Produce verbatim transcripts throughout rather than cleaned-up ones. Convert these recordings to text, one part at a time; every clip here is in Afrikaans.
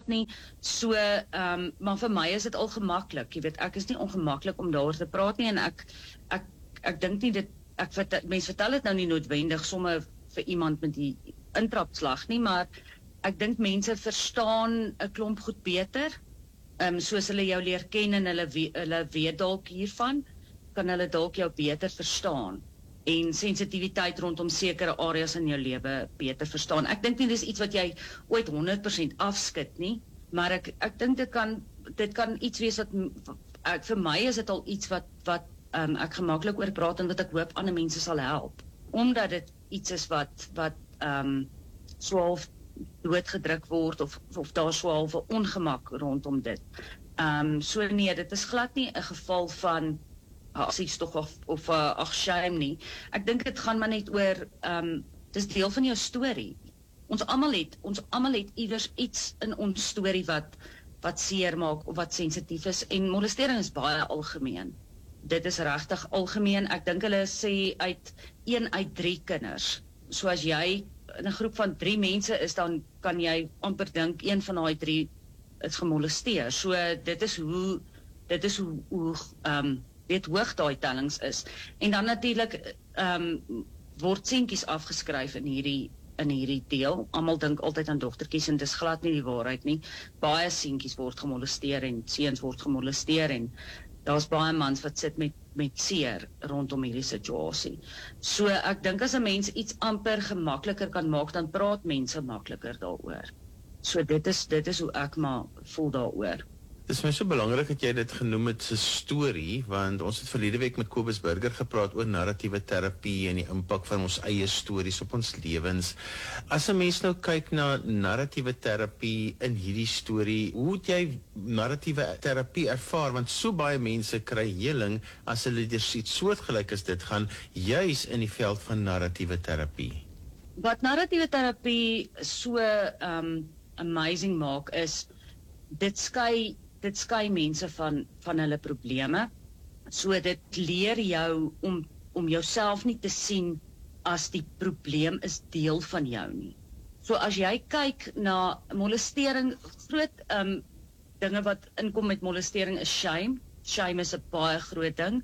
praat nie. So, um, maar vir my is dit al gemaklik. Jy weet, ek is nie ongemaklik om daaroor te praat nie en ek ek ek dink nie dit ek vertel, mense vertel dit nou nie noodwendig sommer vir iemand met die intrapslag nie, maar ek dink mense verstaan 'n klomp goed beter. Um, soos hulle jou leer ken en hulle, we, hulle weet dalk hiervan, kan hulle dalk jou beter verstaan en sensitiwiteit rondom sekere areas in jou lewe beter verstaan. Ek dink nie dis iets wat jy ooit honderd persent afskit nie, maar ek ek dink dit kan dit kan iets wees wat ek, vir my is dit al iets wat wat um, ek gemaklik oor praat en wat ek hoop ander mense sal help, omdat dit iets is wat wat um, so half doodgedruk word of of daar so half 'n ongemak rondom dit. Um, so nee, dit is glad nie 'n geval van aksies tog of of uh, ag shame nie. Ek dink dit gaan maar net oor um, dis deel van jou storie. Ons almal het ons almal het iewers iets in ons storie wat wat seer maak of wat sensitief is en molestering is baie algemeen. Dit is regtig algemeen. Ek dink hulle sê uit een uit drie kinders. So as jy in 'n groep van drie mense is, dan kan jy amper dink een van daai drie is gemolesteer. So dit is hoe dit is hoe hoe um, weet hoog daai tellings is. En dan natuurlik um, word seentjies afgeskryf in hierdie in hierdie deel. Almal dink altyd aan dogtertjies en dis glad nie die waarheid nie. Baie seentjies word gemolesteer en seuns word gemolesteer en daar's baie mans wat sit met met seer rondom hierdie situasie. So ek dink as 'n mens iets amper gemakliker kan maak, dan praat mense makliker daaroor. So dit is dit is hoe ek maar voel daaroor. Dit is my so belangrik dat jy dit genoem het 'n storie, want ons het verlede week met Kobus Burger gepraat oor narratiewe terapie en die impak van ons eie stories op ons lewens. As 'n mens nou kyk na narratiewe terapie in hierdie storie, hoe het jy narratiewe terapie ervaar? Want so baie mense kry heling as hulle deur iets soortgelyk as dit gaan, juis in die veld van narratiewe terapie. Wat narratiewe terapie so um, amazing maak is, dit skei dit skei mense van van hulle probleme. So dit leer jou om om jouself nie te sien as die probleem is deel van jou nie. So as jy kyk na molestering, groot um, dinge wat inkom met molestering is shame. Shame is 'n baie groot ding.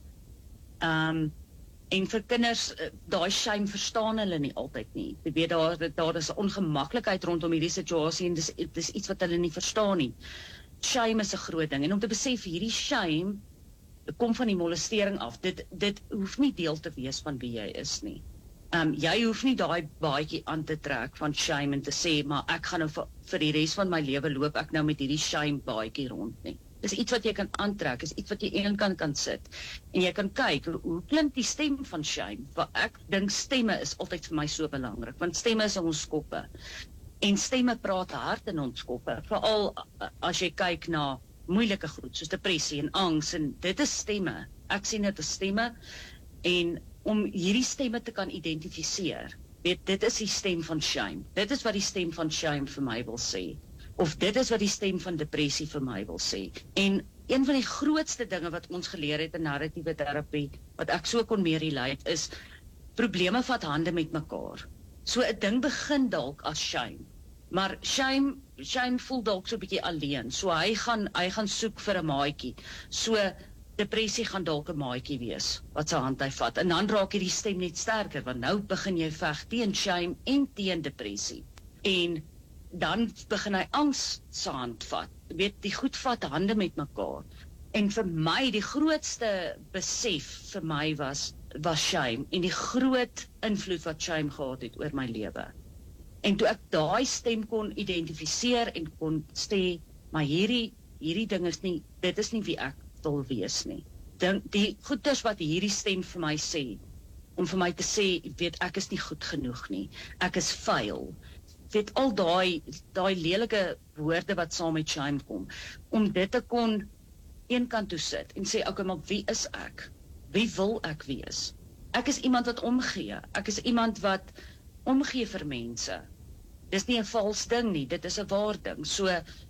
Um, en vir kinders, daai shame verstaan hulle nie altyd nie. Jy weet daar daar is 'n ongemaklikheid rondom hierdie situasie en dis dis iets wat hulle nie verstaan nie. Shame is 'n groot ding en om te besef hierdie shame kom van die molestering af. Dit dit hoef nie deel te wees van wie jy is nie. Um, jy hoef nie daai baadjie aan te trek van shame en te sê maar ek gaan nou vir, vir die res van my lewe loop ek nou met hierdie shame baadjie rond nie. Dis iets wat jy kan aantrek, is iets wat jy eenkant kan sit en jy kan kyk hoe, hoe klink die stem van shame. Want ek dink stemme is altyd vir my so belangrik want stemme is in ons koppe. En stemme praat hard in ons koppe, veral as jy kyk na moeilike goed, soos depressie en angs, en dit is stemme. Ek sien dit as stemme, en om hierdie stemme te kan identifiseer, weet, dit is die stem van shame. Dit is wat die stem van shame vir my wil sê. Of dit is wat die stem van depressie vir my wil sê. En een van die grootste dinge wat ons geleer het in narratiewe terapie, wat ek so kon meer relate, is probleme vat hande met mekaar. So 'n ding begin dalk as shame. Maar shame, shame voel dalk so 'n bietjie alleen. So hy gaan hy gaan soek vir 'n maatjie. So depressie gaan dalk 'n maatjie wees wat sy hand hy vat. En dan raak hierdie stem net sterker want nou begin jy veg teen shame en teen depressie. En dan begin hy angs sy hand vat. Jy weet, die goed vat hande met mekaar. En vir my die grootste besef vir my was was shame en die groot invloed wat shame gehad het oor my lewe. En toe ek daai stem kon identifiseer en kon sê, maar hierdie hierdie ding is nie, dit is nie wie ek wil wees nie. Dink die goeders wat hierdie stem vir my sê, om vir my te sê, weet ek is nie goed genoeg nie. Ek is vuil. Weet al daai daai lelike woorde wat saam met shame kom, om dit te kon een kant toe sit en sê, okay, maar wie is ek? Wie wil ek wees? Ek is iemand wat omgee. Ek is iemand wat omgee vir mense. Dis nie 'n vals ding nie, dit is 'n waar ding. So,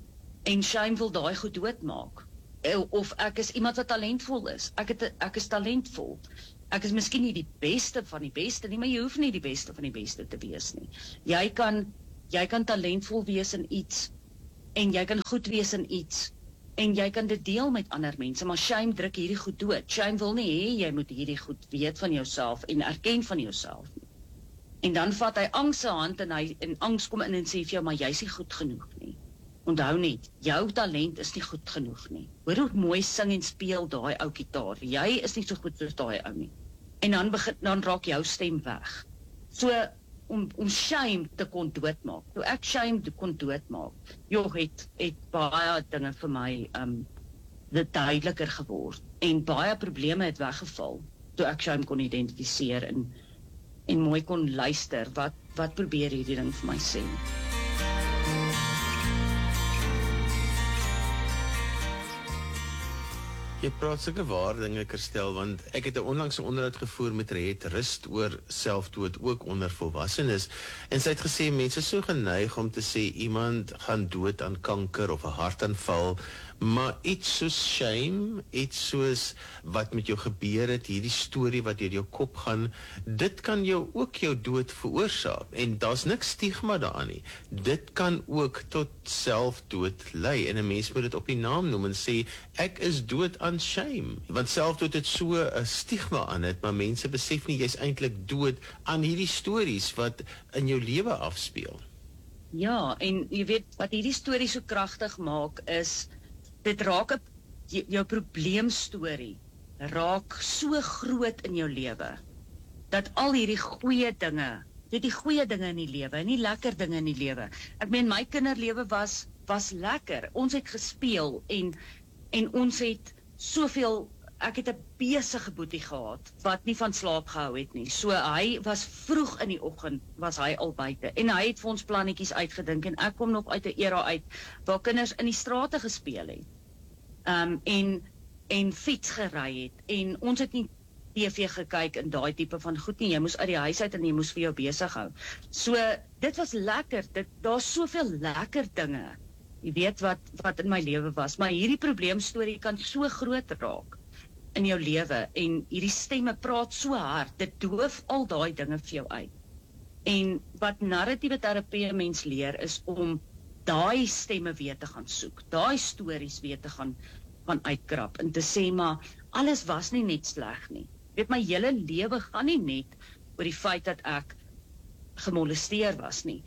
en shame wil daai goed doodmaak. Of ek is iemand wat talentvol is. Ek het, ek is talentvol. Ek is miskien nie die beste van die beste nie, maar jy hoef nie die beste van die beste te wees nie. Jy kan, jy kan talentvol wees in iets en jy kan goed wees in iets, en jy kan dit deel met ander mense, maar shame druk hierdie goed dood. Shame wil nie hê jy moet hierdie goed weet van jouself en erken van jouself. En dan vat hy angs se hand en hy en angs kom in en sê vir jou, maar jy's nie goed genoeg nie. Onthou net, jou talent is nie goed genoeg nie. Hoor hoe mooi sing en speel daai ou gitaar. Jy is nie so goed soos daai ou nie. En dan begin dan raak jou stem weg. So om om shame te kon doodmaak. Toe ek shame te kon doodmaak, joh, het het baie dinge vir my um dit duideliker geword en baie probleme het weggeval toe ek shame kon identifiseer en en mooi kon luister wat wat probeer hierdie ding vir my sê. Jy praat sulke ware dinge, Kirstel, want ek het 'n onlangs 'n onderhoud gevoer met Riet Rust oor selfdood ook onder volwassenes en sy het gesê mense is so geneig om te sê iemand gaan dood aan kanker of 'n hartaanval, maar iets soos shame, iets soos wat met jou gebeur het, hierdie storie wat deur jou kop gaan, dit kan jou ook jou dood veroorsaak en daar's niks stigma daaraan nie. Dit kan ook tot selfdood lei en 'n mens moet dit op die naam noem en sê ek is dood aan shame, want selfdood het so 'n stigma aan dit, maar mense besef nie jy's eintlik dood aan hierdie stories wat in jou lewe afspeel. Ja, en jy weet wat hierdie storie so kragtig maak is dit raak 'n jou probleemstorie raak so groot in jou lewe dat al hierdie goeie dinge, weet die goeie dinge in die lewe en die lekker dinge in die lewe. Ek meen my kinderlewe was was lekker. Ons het gespeel en en ons het soveel, ek het 'n besige boetie gehad wat nie van slaap gehou het nie. So hy was vroeg in die oggend was hy al buite en hy het vir ons plannetjies uitgedink en ek kom nog uit 'n era uit waar kinders in die strate gespeel het. Um en en fiets gery het en ons het nie T V gekyk en daai tipe van goed nie. Jy moes uit die huis uit en jy moes vir jou besig hou. So dit was lekker. Dit daar's soveel lekker dinge. Jy weet wat wat in my lewe was, maar hierdie probleemstorie kan so groot raak in jou lewe en hierdie stemme praat so hard, dit doof al daai dinge vir jou uit. En wat narratiewe terapie 'n mens leer is om daai stemme weer te gaan soek, daai stories weer te gaan gaan uitkrap en te sê maar alles was nie net sleg nie. Weet my hele lewe gaan nie net oor die feit dat ek gemolesteer was nie.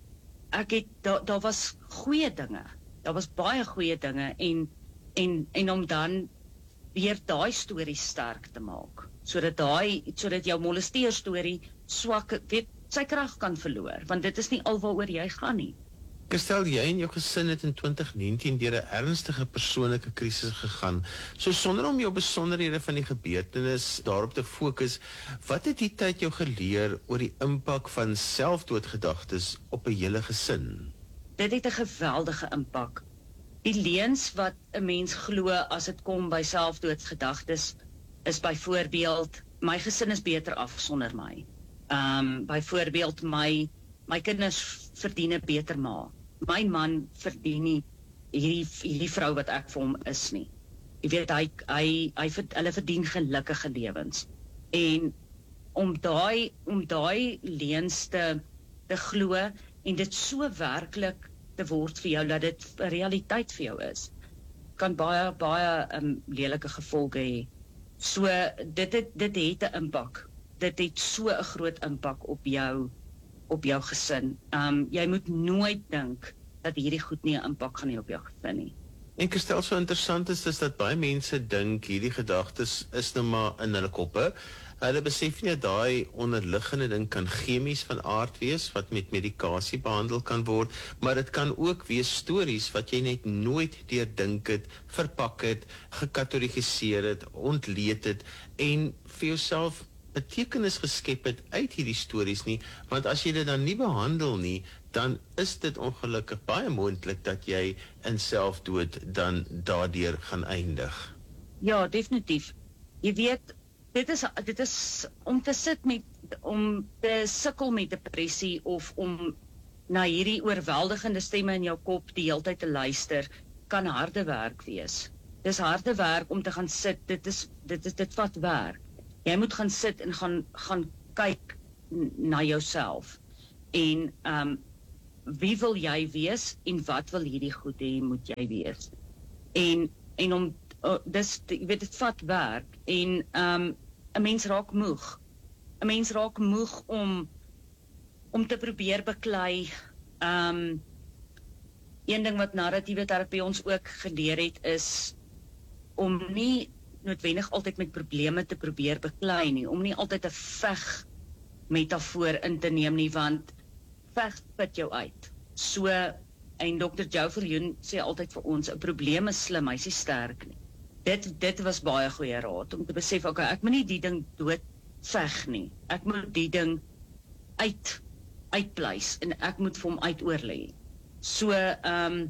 Ek het daar daar was goeie dinge. Daar was baie goeie dinge en en en om dan weer daai storie sterk te maak sodat daai sodat jou molesteer storie swak weet sy krag kan verloor want dit is nie alwaaroor jy gaan nie. Kirstel, jy en jou gesin het in twintig negentien deur 'n ernstige persoonlike krisis gegaan. So sonder om jou besonderhede van die gebeurtenis daarop te fokus, wat het die tyd jou geleer oor die impak van selfdoodgedagtes op 'n hele gesin? Dit het 'n geweldige impak. Die leuns wat 'n mens glo as dit kom by selfdoodgedagtes is byvoorbeeld my gesin is beter af sonder my. Um byvoorbeeld my my kinders verdien 'n beter ma. My man verdien nie hierdie hierdie vrou wat ek vir hom is nie. Jy weet hy hy hy hulle verdien gelukkige lewens. En om daai om daai leuns te te glo en dit so werklik te word vir jou dat dit 'n realiteit vir jou is, kan baie baie um, lelike gevolge hê. So dit het dit het 'n impak. Dit het so 'n groot impak op jou op jou gesin. Um jy moet nooit dink dat hierdie goed nie 'n impak gaan hê op jou gesin nie. En Kirstel, so interessant is, is dat baie mense dink hierdie gedagtes is nou maar in hulle koppe. Hulle besef nie dat daai onderliggende ding kan chemies van aard wees wat met medikasie behandel kan word, maar dit kan ook wees stories wat jy net nooit deurdink het, verpak het, gekategoriseer het, ontleed het en vir jouself betekenis geskep het uit hierdie stories nie, want as jy dit dan nie behandel nie, dan is dit ongelukkig baie moontlik dat jy in selfdood dan daardeur gaan eindig. Ja, definitief. Jy weet, dit is dit is om te sit met om te sukkel met depressie of om na hierdie oorweldigende stemme in jou kop die hele tyd te luister, kan harde werk wees. Dis harde werk om te gaan sit. Dit is dit is dit vat werk. Jy moet gaan sit en gaan gaan kyk na jouself. En um wie wil jy wees en wat wil hierdie goed hê moet jy wees. En en om uh, dis jy weet dit vat werk en um 'n mens raak moeg. 'n Mens raak moeg om om te probeer beklei. Um een ding wat narratiewe terapie ons ook geleer het is om nie noodwendig altyd met probleme te probeer beklei nie, om nie altyd 'n veg metafoor in te neem nie, want veg put jou uit. So, en dokter Joe Verjoen sê altyd vir ons, 'n probleem is slim, hy's nie sterk nie. Dit, dit was baie goeie raad, om te besef, okay, ek moet nie die ding dood veg nie. Ek moet die ding uit, uitpleis, en ek moet vir hom uitoorlê. So, um,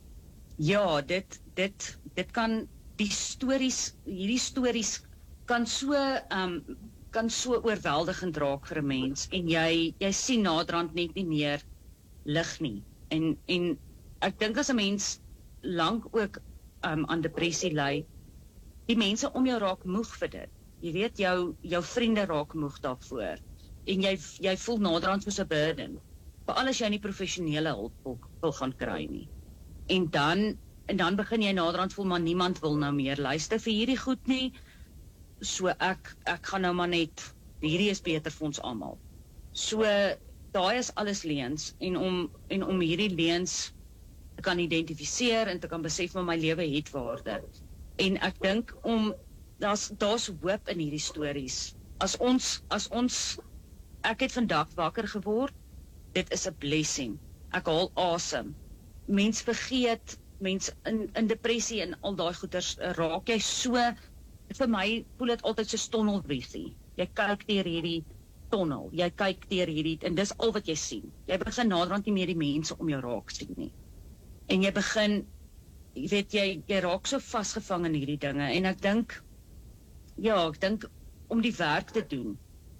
ja, dit, dit, dit kan, die stories, hierdie stories kan so, um, kan so oorweldigend raak vir 'n mens, en jy, jy sien naderhand net nie meer lig nie. En, en ek dink as 'n mens lank ook um, aan depressie ly, die mense om jou raak moeg vir dit. Jy weet, jou, jou vriende raak moeg daarvoor, en jy, jy voel naderhand soos 'n burden, veral as jy nie professionele hulp wil, wil gaan kry nie. En dan, en dan begin jy naderhand voel, maar niemand wil nou meer luister vir hierdie goed nie, so ek, ek gaan nou maar net, hierdie is beter vir ons almal. So, daai is alles leuns, en om, en om hierdie leuns te kan identifiseer, en te kan besef, maar my lewe het waarde. En ek dink om, daar's, daar's hoop in hierdie stories. As ons, as ons, ek het vandag wakker geword, dit is 'n blessing. Ek haal asem. Mens vergeet, mens in, in depressie en al daai goeters, raak jy so, vir my voel dit altyd so tunnelvisie. Jy kyk deur hierdie tunnel, jy kyk deur hierdie, en dis al wat jy sien. Jy begin naderhand nie meer die mense om jou raak sien nie. En jy begin, jy weet, jy, jy raak so vasgevang in hierdie dinge, en ek dink, ja, ek dink, om die werk te doen,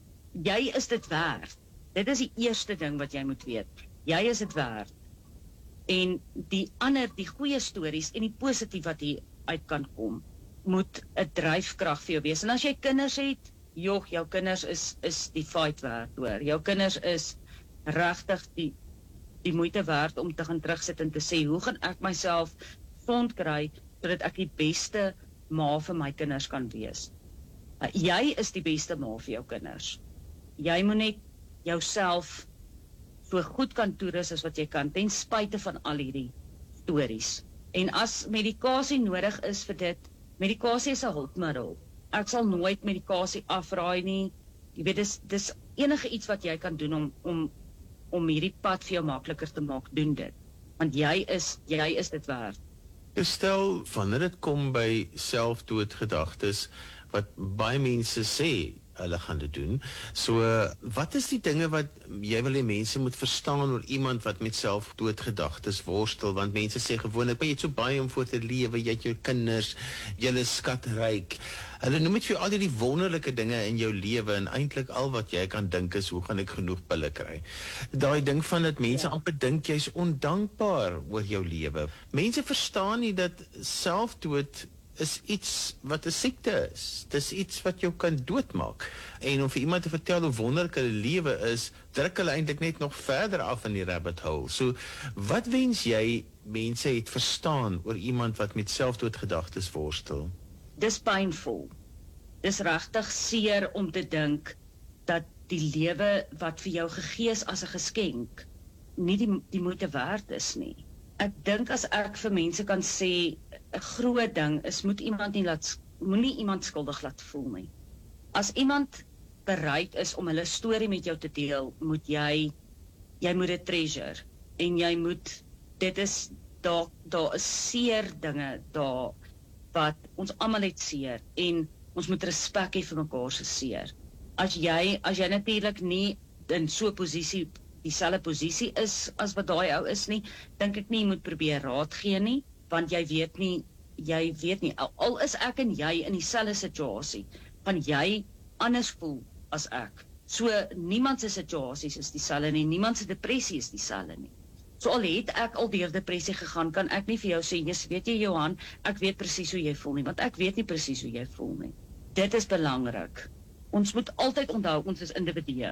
jy is dit werd. Dit is die eerste ding wat jy moet weet. Jy is dit werd. En die ander, die goeie stories en die positief wat hier uit kan kom, moet 'n dryfkrag vir jou wees. En as jy kinders het, joh, jou kinders is, is die fight werd, hoor. Jou kinders is regtig die, die moeite werd om te gaan terugsit en te sê, hoe gaan ek myself gesond kry, sodat ek die beste ma vir my kinders kan wees. Uh, jy is die beste ma vir jou kinders. Jy moet net jouself so goed kan toerus as wat jy kan, ten spyte van al hierdie stories. En as medikasie nodig is vir dit, medikasie is 'n hulpmiddel. Ek sal nooit medikasie afraai nie. Jy weet, dis, dis enige iets wat jy kan doen om, om, om hierdie pad vir jou makliker te maak, doen dit. Want jy is, jy is dit werd. Stel, wanneer dit kom by selfdoodgedagtes, wat baie mense sê, hulle gaan dit doen. So, wat is die dinge wat jy wil hê mense moet verstaan oor iemand wat met selfdoodgedagtes worstel? Want mense sê gewoonlik, jy het so baie om voor te lewe, jy het jou kinders, jy is skatryk. Hulle noem dit vir al die wonderlike dinge in jou lewe, en eintlik al wat jy kan dink is, hoe gaan ek genoeg pille kry? Daai ding van dat mense ja. amper dink jy's ondankbaar oor jou lewe. Mense verstaan nie dat selfdood is iets wat 'n siekte is. Dis iets wat jou kan doodmaak. En om vir iemand te vertel hoe wonderlik hulle lewe is, druk hulle eintlik net nog verder af in die rabbit hole. So, wat wens jy mense het verstaan oor iemand wat met selfdoodgedagtes worstel? Dis pynvol. Dis regtig seer om te dink dat die lewe wat vir jou gegee is as 'n geskenk, nie die, die moeite werd is nie. Ek dink as ek vir mense kan sê, 'n groot ding is, moet iemand nie laat, moenie iemand skuldig laat voel nie. As iemand bereid is om hulle storie met jou te deel, moet jy, jy moet dit treasure, en jy moet, dit is, daar, daar is seer dinge, daar, wat ons almal het seer, en ons moet respek hê vir mekaar se seer. As jy, as jy natuurlik nie in so 'n posisie, dieselfde posisie is, as wat daai ou is nie, dink ek nie, jy moet probeer raad gee nie, want jy weet nie, jy weet nie, al, al is ek en jy in dieselfde situasie, gaan jy anders voel as ek. So, niemand se situasies is dieselfde nie, niemand se depressie is dieselfde nie. So al het ek al deur depressie gegaan, kan ek nie vir jou sê, yes, weet jy Johan, ek weet presies hoe jy voel nie, want ek weet nie presies hoe jy voel nie. Dit is belangrik. Ons moet altyd onthou, ons is individue.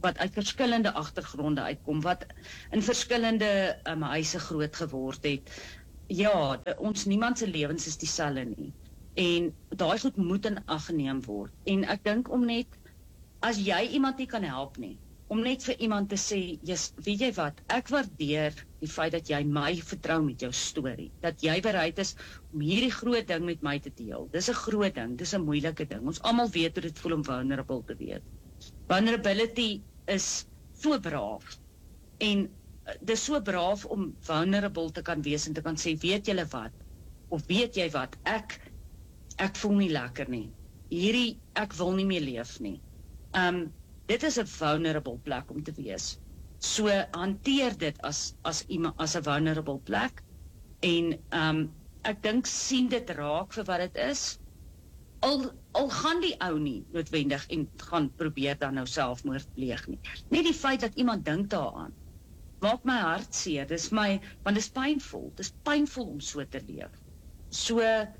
wat uit verskillende agtergronde uitkom, wat in verskillende um, huise groot geword het. Ja, de, ons niemand se lewens is dieselfde nie. En daai goed moet in ag geneem word. En ek dink om net, as jy iemand nie kan help nie, om net vir iemand te sê, yes, weet jy wat, ek waardeer die feit dat jy my vertrou met jou storie, dat jy bereid is om hierdie groot ding met my te deel. Dis 'n groot ding, dis 'n moeilike ding. Ons almal weet hoe dit voel om vulnerable te wees. Vulnerability is so braaf, en dis so braaf om vulnerable te kan wees en te kan sê, weet julle wat, of weet jy wat, ek, ek voel nie lekker nie. Hierdie, ek wil nie meer leef nie. Um, dit is 'n vulnerable plek om te wees. So hanteer dit as as iemand as 'n vulnerable plek, en um, ek dink sien dit raak vir wat dit is. Al al gaan die ou nie noodwendig en gaan probeer dan nou selfmoord pleeg nie. Net die feit dat iemand dink daaraan maak my hart seer. Dis my, want dis pynvol. Dis pynvol om so te leef. So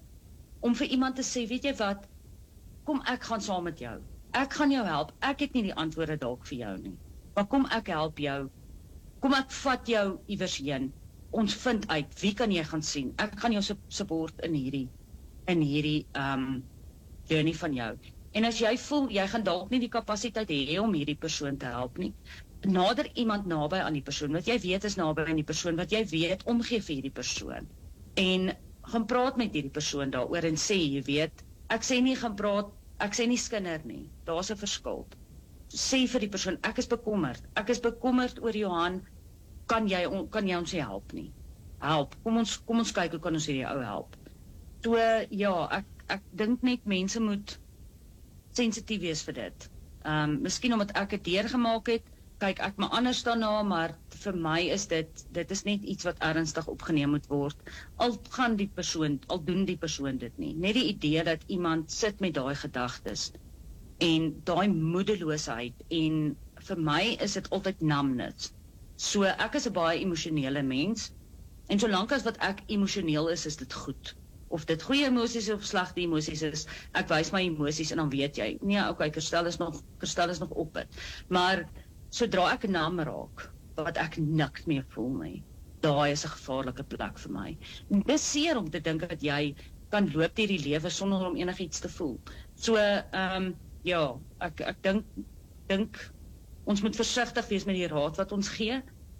om vir iemand te sê, weet jy wat, kom ek gaan saam met jou. Ek gaan jou help. Ek het nie die antwoorde dalk vir jou nie. Maar kom ek help jou. Kom ek vat jou iewers heen. Ons vind uit, wie kan jy gaan sien? Ek gaan jou support in hierdie in hierdie um journey van jou. En as jy voel jy gaan dalk nie die kapasiteit hê om hierdie persoon te help nie, nader iemand naby aan die persoon wat jy weet is naby aan die persoon wat jy weet omgee vir hierdie persoon. En gaan praat met hierdie persoon daaroor en sê, jy weet, ek sê nie gaan praat, ek sê nie skinder nie. Daar's 'n verskil. Sê vir die persoon, ek is bekommerd. Ek is bekommerd oor Johan. Kan jy kan jy ons nie help nie? Help. Kom ons kom ons kyk hoe kan ons hierdie ou help. So ja, ek ek dink net mense moet sensitief wees vir dit. Ehm um, miskien omdat ek dit deurgemaak het, kyk ek maar anders daarna, maar vir my is dit dit is net iets wat ernstig opgeneem moet word. Al gaan die persoon, al doen die persoon dit nie. Net die idee dat iemand sit met daai gedagtes en daai moedeloosheid, en vir my is dit altyd numbness. So ek is 'n baie emosionele mens, en solank as wat ek emosioneel is, is dit goed. Of dit goeie emosies of slegte emosies is, ek wys my emosies en dan weet jy, nee, okay, Kirstel is nog Kirstel is nog op dit. Maar sodra ek nam raak, wat ek niks meer voel nie, daai is 'n gevaarlike plek vir my. En dis seer om te dink dat jy kan loop deur die lewe sonder om enigiets te voel. So, ehm um, ja, ek ek dink dink ons moet versigtig wees met die raad wat ons gee,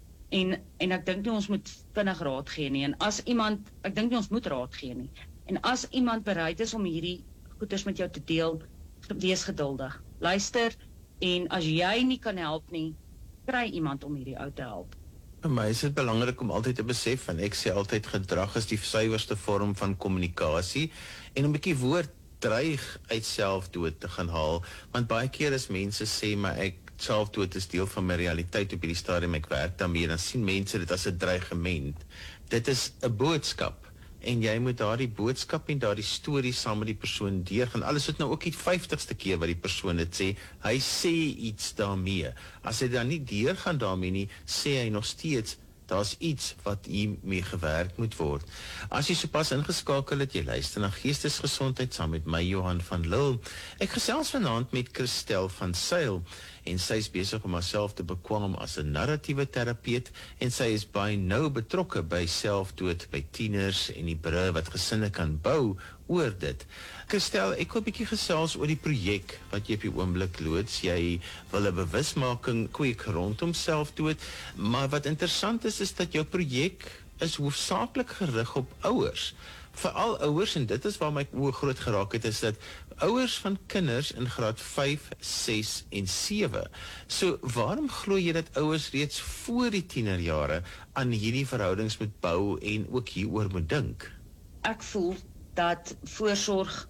en en ek dink nie ons moet vinnig raad gee nie. En as iemand, ek dink nie ons moet raad gee nie. En as iemand bereid is om hierdie goeders met jou te deel, wees geduldig. Luister, en as jy nie kan help nie, kry iemand om hierdie ou te help. Vir my is dit belangrik om altyd te besef, en ek sê altyd gedrag is die suiwerste vorm van kommunikasie, en 'n bietjie woord dreig uit selfdood te gaan haal, want baie keer as mense sê, maar ek selfdood is deel van my realiteit op hierdie stadium, ek werk daarmee, dan sien mense dit as 'n dreigement. Dit is 'n boodskap, en jy moet daardie boodskap en daardie storie saam met die persoon deurgaan. Alles het nou ook die vyftigste keer wat die persoon dit sê, hy sê iets daarmee. As hy dan nie deurgaan daarmee nie, sê hy nog steeds, daar's iets wat hiermee gewerk moet word. As jy sopas ingeskakel het, jy luister na Geestesgesondheid saam met my Johan van Lille. Ek gesels vanaand met Kirstel van Sail, en sy is besig om haarself te bekwam as 'n narratiewe terapeut, en sy is baie nou betrokke by selfdood by tieners en die brûe wat gesinne kan bou oor dit. Kirstel, ek wil 'n bietjie gesels oor die projek wat jy op die oomblik loods. Jy wil 'n bewusmaking kweek rondom selfdood, maar wat interessant is, is dat jou projek is hoofsaaklik gerig op ouers. Veral ouers, en dit is waar my oë groot geraak het, is dat ouers van kinders in graad vyf, ses en sewe. So, waarom glo jy dat ouers reeds voor die tienerjare aan hierdie verhoudings moet bou en ook hieroor moet dink? Ek voel dat voorsorg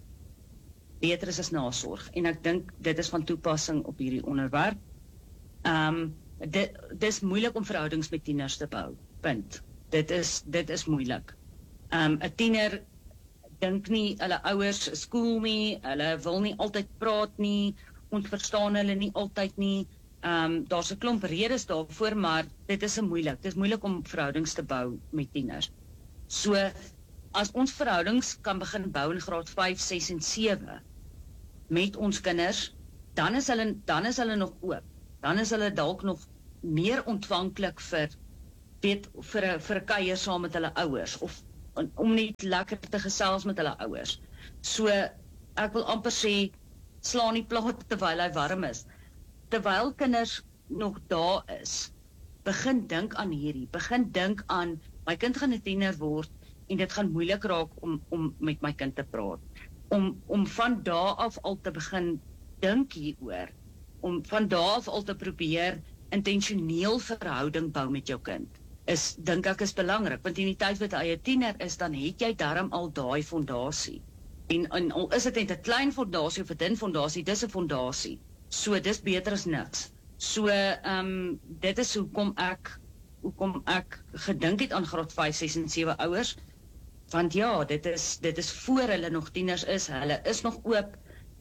beter is as nasorg, en ek dink dit is van toepassing op hierdie onderwerp. Um, dit, dit is moeilik om verhoudings met tieners te bou, punt. Dit is, dit is moeilik. Um, 'n tiener dink nie, hulle ouers is cool nie, hulle wil nie altyd praat nie, ons verstaan hulle nie altyd nie. Um, daar's 'n klomp redes daarvoor, maar dit is 'n moeilik. Dit is moeilik om verhoudings te bou met tieners. So, as ons verhoudings kan begin bou in graad vyf, ses en sewe met ons kinders, dan is hulle dan is hulle nog oop. dan is hulle dalk nog meer ontvanklik vir weet vir 'n vir 'n kuier saam met hulle ouers of om net lekker te gesels met hulle ouers. So ek wil amper sê slaan die plaat terwyl hy warm is. Terwyl kinders nog daar is, begin dink aan hierdie, begin dink aan my kind gaan 'n tiener word en dit gaan moeilik raak om om met my kind te praat. Om om van daar af al te begin dink hieroor, om van daar af al te probeer intentioneel verhouding bou met jou kind, is dink ek is belangrik, want in die tyd wat hy 'n tiener is, dan het jy darm al daai fondasie. En, en al is dit net 'n klein fondasie of 'n dun fondasie, dis 'n fondasie. So dis beter as niks. So ehm um, dit is hoekom ek hoekom ek gedink het aan graad vyf, ses en sewe ouers. Want ja, dit is dit is voor hulle nog tieners is, hulle is nog oop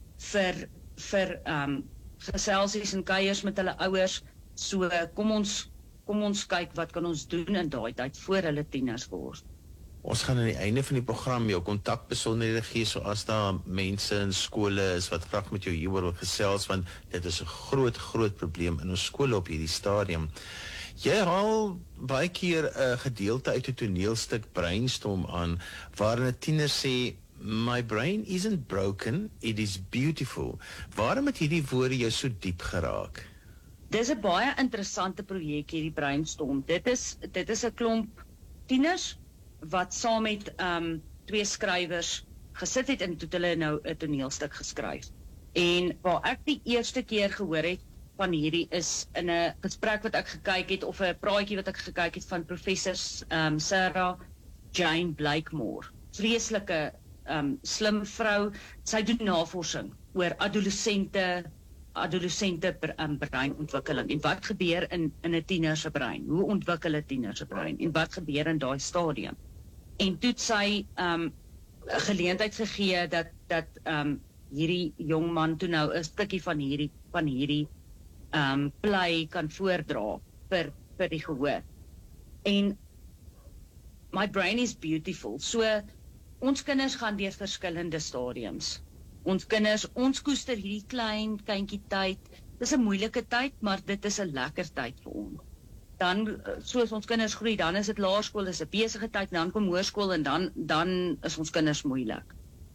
vir vir ehm um, geselsies en kuiers met hulle ouers. So kom ons kom ons kyk wat kan ons doen in daai tyd voor hulle tieners word. Ons gaan aan die einde van die program jou kontakbesonderhede gee, so as daar mense in skole is wat graag met jou hieroor wil gesels, want dit is 'n groot groot probleem in ons skole op hierdie stadium. Jy haal baie keer 'n gedeelte uit 'n toneelstuk Brainstorm aan waarin 'n tiener sê my brain isn't broken, it is beautiful. Waarom het hierdie woorde jou so diep geraak? Dis 'n baie interessante projek hierdie Brainstorm. Dit is dit is 'n klomp tieners wat saam met um twee skrywers gesit het en toe hulle nou 'n toneelstuk geskryf. En waar ek die eerste keer gehoor het van hierdie is in 'n gesprek wat ek gekyk het of 'n praatjie wat ek gekyk het van professor um Sarah Jane Blakemore. Vreeslike um slim vrou. Sy doen navorsing oor adolessente adolessente um, breinontwikkeling en wat gebeur in in 'n tiener se brein. Hoe ontwikkel 'n tiener se brein en wat gebeur in daai stadium? En toe het sy um 'n geleentheid gegee dat dat um hierdie jong man toe nou 'n stukkie van hierdie van hierdie um play kan voordra vir vir die gehoor. En my brain is beautiful. So ons kinders gaan deur verskillende stadiums. Ons kinders, ons koester hierdie klein kindjie tyd. Dis 'n moeilike tyd, maar dit is 'n lekker tyd vir ons. Dan soos ons kinders groei, dan is dit laerskool, dis 'n besige tyd, dan kom hoërskool en dan dan is ons kinders moeilik.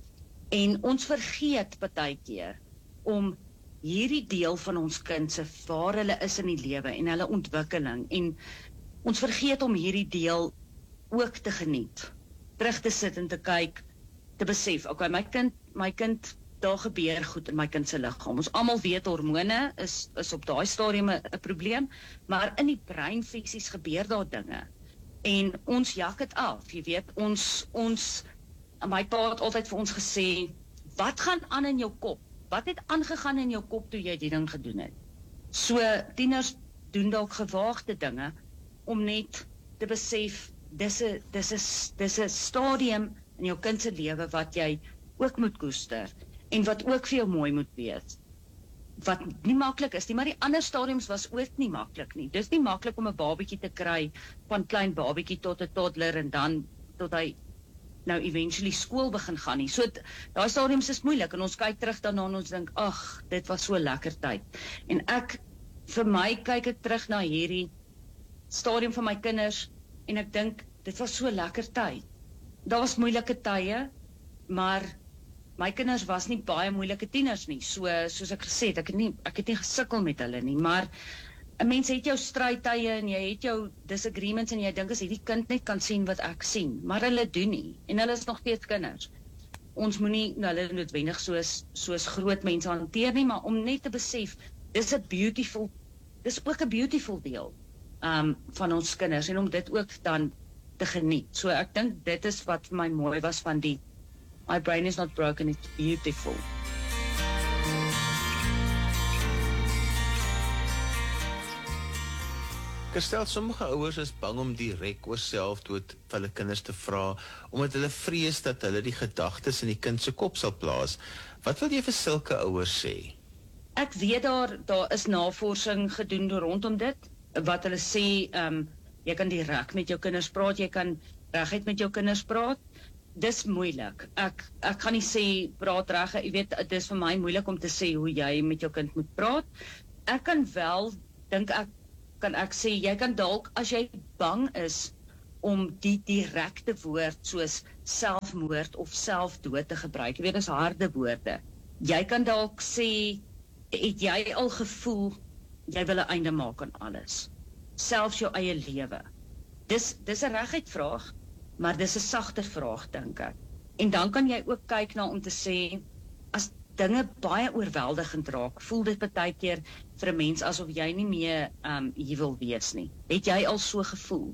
En ons vergeet partykeer om hierdie deel van ons kind se waar hulle is in die lewe en hulle ontwikkeling en ons vergeet om hierdie deel ook te geniet. Terug te sit en te kyk, te besef, okay, my kind, my kind, daar gebeur goed in my kind se liggaam. Ons almal weet hormone is is op daai stadium 'n probleem, maar in die brein fisies gebeur daar dinge. En ons jak dit af, jy weet, ons ons my pa het altyd vir ons gesê, wat gaan aan in jou kop? Wat het aangegaan in jou kop toe jy die ding gedoen het? So tieners doen dalk gewaagde dinge om net te besef dis 'n dis 'n dis 'n stadium in jou kind se lewe wat jy ook moet koester en wat ook vir jou mooi moet wees. Wat nie maklik is nie, maar die ander stadiums was ook nie maklik nie. Dis nie maklik om 'n babatjie te kry van klein babatjie tot 'n toddler en dan tot hy nou eventually skool begin gaan nie. So daai stadiums is moeilik en ons kyk terug daarna en ons dink, ag, dit was so lekker tyd. En ek vir my kyk ek terug na hierdie stadium van my kinders en ek dink dit was so lekker tyd. Daar was moeilike tye, maar my kinders was nie baie moeilike tieners nie. So soos ek gesê het, ek het nie ek het nie gesukkel met hulle nie, maar 'n mens het jou strydtye en jy het jou disagreements en jy dink as hierdie kind net kan sien wat ek sien, maar hulle doen nie en hulle is nog steeds kinders. Ons moenie nou hulle noodwendig soos soos groot mense hanteer nie, maar om net te besef, dis 'n beautiful dis ook 'n beautiful deel um van ons kinders en om dit ook dan te geniet. So ek dink dit is wat vir my mooi was van die My brain is not broken, it's beautiful. Kerstel, sommige ouers is bang om direk oor selfdood vir hulle kinders te vra, omdat hulle vrees dat hulle die gedagtes in die kind se kop sal plaas. Wat wil jy vir sulke ouers sê? Ek weet daar daar is navorsing gedoen rondom dit, wat hulle sê, um, jy kan direk met jou kinders praat, jy kan reguit met jou kinders praat. Dis moeilik. Ek ek gaan nie sê praat reg, jy weet, dit is vir my moeilik om te sê hoe jy met jou kind moet praat. ek kan wel, dink ek, kan ek sê, jy kan dalk, as jy bang is om die direkte woord soos selfmoord of selfdood te gebruik, jy weet, dis harde woorde. Jy kan dalk sê, het jy al gevoel, jy wil 'n einde maak aan alles, selfs jou eie lewe. Dis, dis 'n reguit vraag, maar dis 'n sagter vraag, dink ek. En dan kan jy ook kyk na om te sê, as dinge baie oorweldigend raak, voel dit baie keer vir 'n mens asof jy nie meer um, hier wil wees nie. Het jy al so gevoel?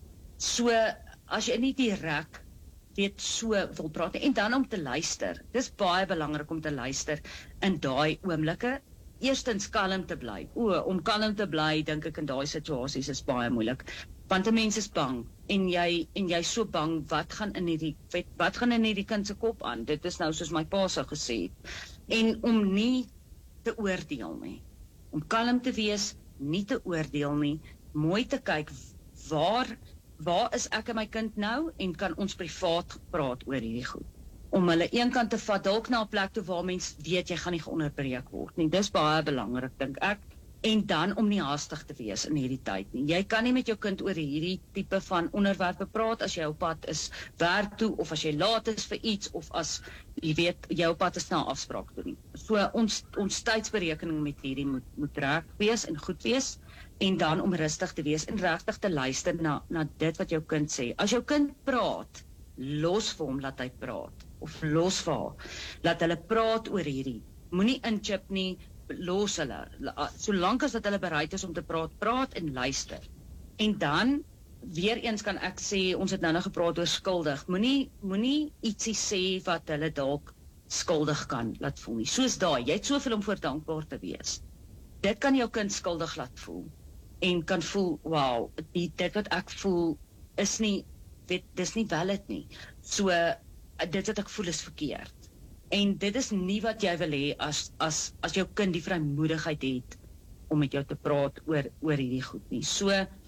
So, as jy nie direk weet so wil praat nie, en dan om te luister. Dis baie belangrik om te luister in daai oomblikke. Eerstens kalm te bly. O, om kalm te bly, dink ek in daai situasies is baie moeilik. Want 'n mens is bang en jy en jy so bang, wat gaan in hierdie wat gaan in hierdie kind se kop aan? Dit is nou soos my pa sou gesê het. En om nie te oordeel nie. Om kalm te wees, nie te oordeel nie, mooi te kyk waar waar is ek en my kind nou en kan ons privaat praat oor hierdie goed. Om hulle eenkant te vat dalk na 'n plek toe waar mens weet jy gaan nie geonderbreek word nie. Dis baie belangrik dink ek. En dan om nie haastig te wees in hierdie tyd nie. Jy kan nie met jou kind oor hierdie tipe van onderwerpe praat as jy op pad is werk toe of as jy laat is vir iets of as jy weet jy op pad is na 'n afspraak toe nie. So ons ons tydsberekening met hierdie moet moet reg wees en goed wees. En dan om rustig te wees en regtig te luister na na dit wat jou kind sê. As jou kind praat, los vir hom laat hy praat of los vir haar. Laat hulle praat oor hierdie. Moenie inchip nie, los hulle. Solank as dat hulle bereid is om te praat, praat en luister. En dan weer eens kan ek sê, ons het nou nou gepraat oor skuldig. Moenie moenie ietsie sê wat hulle dalk skuldig kan laat voel nie. Soos daai, jy het soveel om voor dankbaar te wees. Dit kan jou kind skuldig laat voel. En kan voel, wow, die, dit wat ek voel is nie, weet, dis nie valid nie. So, dit wat ek voel is verkeerd. En dit is nie wat jy wil hê as, as, as jou kind die vrymoedigheid het om met jou te praat oor, oor hierdie goed nie. So,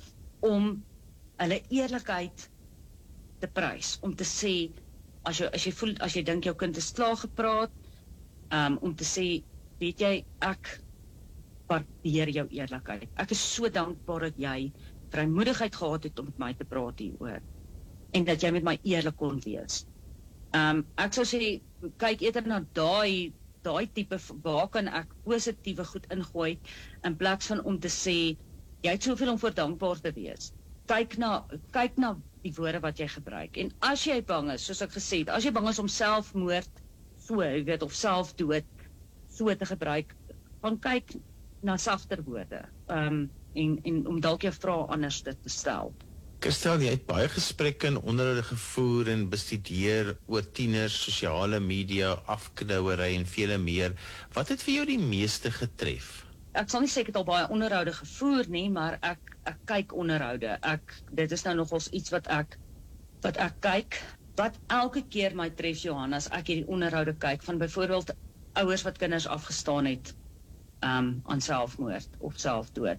om hulle eerlikheid te prys, om te sê, as jy, as jy voel, as jy dink jou kind is klaar gepraat, um, om te sê, weet jy, ek waardeer jou eerlikheid. Ek is so dankbaar dat jy vrymoedigheid gehad het om met my te praat hieroor. En dat jy met my eerlik kon wees. Um, ek sou sê, kyk eerder na daai, daai tipe, waar kan ek positiewe goed ingooi, in plaas van om te sê, jy het soveel om voor dankbaar te wees. Kyk na, kyk na die woorde wat jy gebruik. En as jy bang is, soos ek gesê het, as jy bang is om selfmoord, so, jy weet, of selfdood, so te gebruik, gaan kyk na sagter woorde, um, en, en om dalk jou vrae anders te stel. Kirstel, jy het baie gesprekke en onderhoude gevoer en bestudeer oor tieners, sosiale media, afknouery en vele meer. Wat het vir jou die meeste getref? Ek sal nie sê ek het al baie onderhoude gevoer nie, maar ek, ek kyk onderhoude. Ek, dit is nou nogals iets wat ek, wat ek kyk, wat elke keer my tref, Johanna, as ek hierdie onderhoude kyk, van byvoorbeeld ouers wat kinders afgestaan het, um, aan selfmoord of selfdood.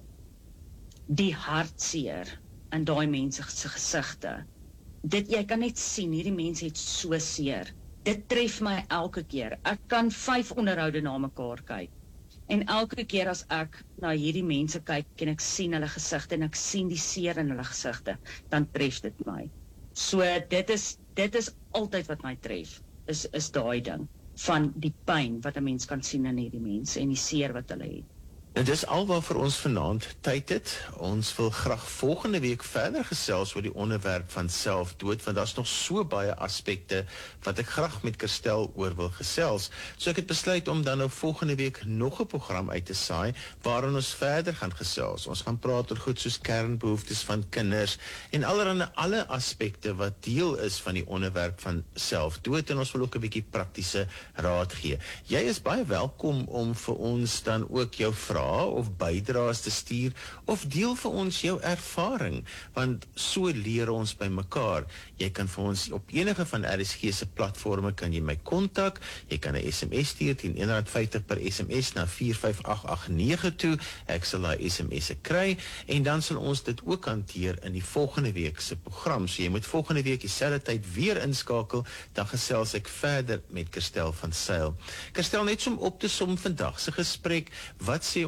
Die hartseer in daai mense se gesigte. Dit, jy kan net sien, hierdie mense het so seer. Dit tref my elke keer. Ek kan vyf onderhoude na mekaar kyk. En elke keer as ek na hierdie mense kyk en ek sien hulle gesigte en ek sien die seer in hulle gesigte, dan tref dit my. So dit is dit is altyd wat my tref, is is daai ding van die pyn wat 'n mens kan sien in hierdie mense en die seer wat hulle het. En dis alwaar vir ons vanaand tyd het. Ons wil graag volgende week verder gesels oor die onderwerp van selfdood, want daar's nog so baie aspekte wat ek graag met Kirstel oor wil gesels. So ek het besluit om dan nou volgende week nog 'n program uit te saai waarin ons verder gaan gesels. Ons gaan praat oor goed soos kernbehoeftes van kinders en allerhande alle aspekte wat deel is van die onderwerp van selfdood, en ons wil ook 'n bietjie praktiese raad gee. Jy is baie welkom om vir ons dan ook jou vrae of bydraes te stuur, of deel vir ons jou ervaring, want so leer ons by mekaar. Jy kan vir ons op enige van R S G se platforme kan jy my kontak, jy kan 'n S M S stuur teen een rand vyftig per S M S na vier vyf agt agt nege toe, ek sal daai S M S'e kry, en dan sal ons dit ook hanteer in die volgende week se program. So jy moet volgende week dieselfde tyd weer inskakel, dan gesels ek verder met Kirstel van Sail. Kirstel, net om op te som vandag se gesprek, wat sê ons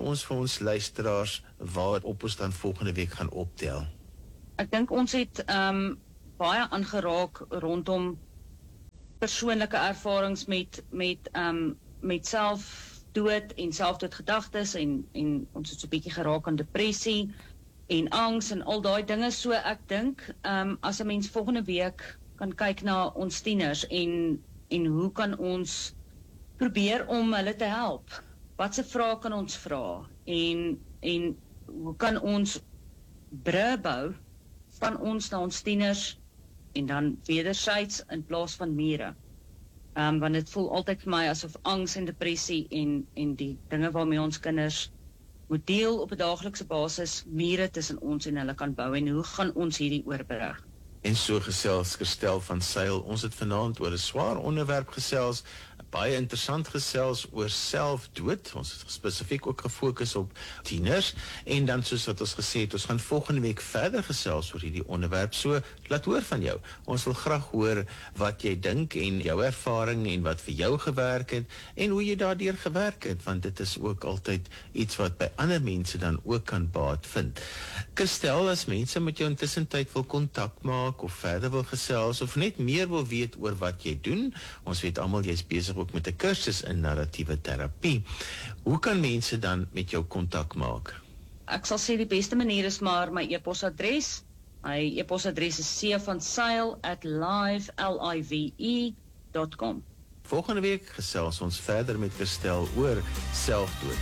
ons vir ons luisteraars waar op ons dan volgende week gaan optel? Ek dink ons het um, baie aangeraak rondom persoonlike ervarings met, met, um, met selfdood en selfdoodgedagtes en, en ons het so 'n bietjie geraak aan depressie en angs en al daai dinge. So ek dink um, as 'n mens volgende week kan kyk na ons tieners en, en hoe kan ons probeer om hulle te help. Watse vrae kan ons vra en, en hoe kan ons brûe bou van ons na ons tieners en dan wederzijds in plaas van mure. Um, want dit voel altyd vir my asof angs en depressie en, en die dinge waarmee ons kinders moet deel op 'n daaglikse basis, mure tussen ons en hulle kan bou en hoe gaan ons hierdie oorbrug? En so gesels Kirstel van Sail. Ons het vanaand oor 'n swaar onderwerp gesels, baie interessant gesels oor selfdood. Ons het spesifiek ook gefokus op tieners en dan soos wat ons gesê het, ons gaan volgende week verder gesels oor hierdie onderwerp. So laat hoor van jou. Ons wil graag hoor wat jy dink en jou ervaring en wat vir jou gewerk het en hoe jy daardeur gewerk het, want dit is ook altyd iets wat by ander mense dan ook kan baat vind. Kirstel, as mense met jou intussen tyd wil kontak maak of verder wil gesels of net meer wil weet oor wat jy doen, ons weet almal jy's besig ook met 'n kursus in narratiewe terapie. Hoe kan mense dan met jou kontak maak? Ek sal sê die beste manier is maar my e-posadres. My e-posadres is c van sail at live dot com. Volgende week gesels ons verder met Kirstel oor selfdood.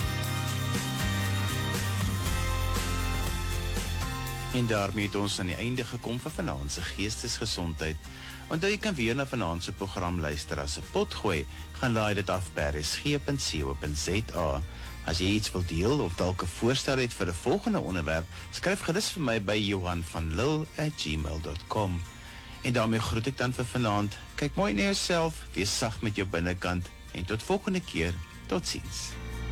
En daarmee het ons aan die einde gekom van vanaand se geestesgesondheid. Onthou jy kan weer na vanaand se program luister as 'n potgooi, gaan laai dit af by r s g punt co punt z a. As jy iets wil deel of dalk 'n voorstel het vir 'n volgende onderwerp, skryf gerus vir my by johan van lille at gmail dot com. En daarmee groet ek dan vir vanaand. Kyk mooi na jouself, wees sag met jou binnekant en tot volgende keer. Totsiens.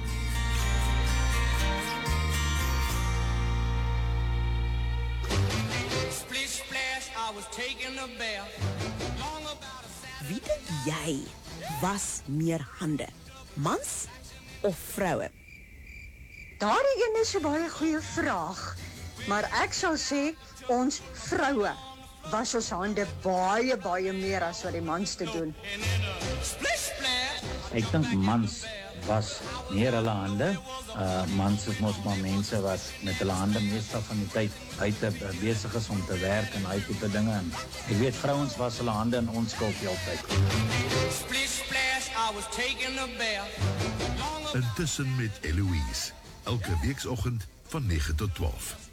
Wie dink jy was meer hande? Mans of vroue? Daardie een is 'n baie goeie vraag, maar ek sal sê ons vroue was ons hande baie baie meer as wat die mans te doen. Ek dink mans was meer hulle hande. Uh, mans is mos maar mense wat met hulle hande meestal van die tyd buite uh, besig is om te werk en daai tipe dinge. En ek weet vrouens was hulle hande in onskuld heeltyd. Intussen met Eloise, elke weekoggend van negen tot twaalf.